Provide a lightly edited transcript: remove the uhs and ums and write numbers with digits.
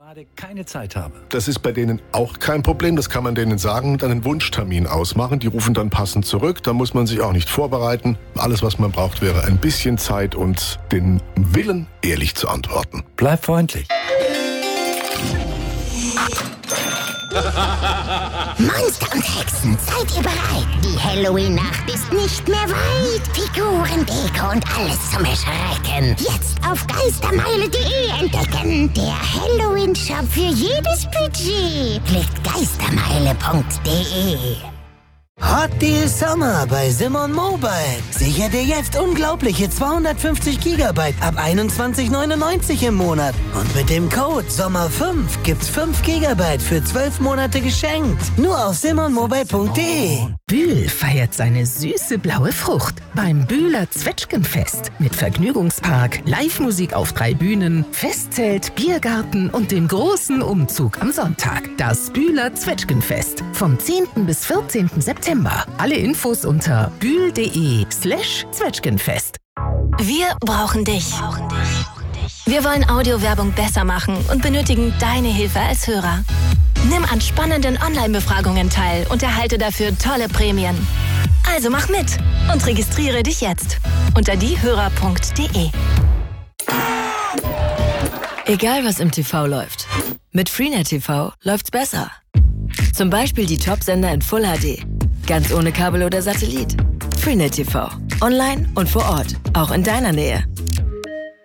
keine Zeit habe. Das ist bei denen auch kein Problem. Das kann man denen sagen und einen Wunschtermin ausmachen. Die rufen dann passend zurück. Da muss man sich auch nicht vorbereiten. Alles, was man braucht, wäre ein bisschen Zeit und den Willen, ehrlich zu antworten. Bleib freundlich. Monster und Hexen, seid ihr bereit? Die Halloween-Nacht ist nicht mehr weit. Figuren, Deko und alles zum Erschrecken. Jetzt auf geistermeile.de entdecken. Der Halloween-Shop für jedes Budget. Klickt geistermeile.de. Hot Deal Summer bei Simon Mobile. Sicher dir jetzt unglaubliche 250 GB ab 21,99 im Monat. Und mit dem Code SOMMER5 gibt's 5 GB für 12 Monate geschenkt. Nur auf simonmobile.de. Bühl feiert seine süße blaue Frucht beim Bühler Zwetschgenfest. Mit Vergnügungspark, Live-Musik auf 3 Bühnen, Festzelt, Biergarten und dem großen Umzug am Sonntag. Das Bühler Zwetschgenfest vom 10. bis 14. September. Alle Infos unter bühl.de/Zwetschgenfest. Wir brauchen dich. Wir wollen Audiowerbung besser machen und benötigen deine Hilfe als Hörer. Nimm an spannenden Online-Befragungen teil und erhalte dafür tolle Prämien. Also mach mit und registriere dich jetzt unter diehörer.de. Egal was im TV läuft, mit Freenet TV läuft's besser. Zum Beispiel die Top-Sender in Full HD. Ganz ohne Kabel oder Satellit. Freenet TV. Online und vor Ort. Auch in deiner Nähe.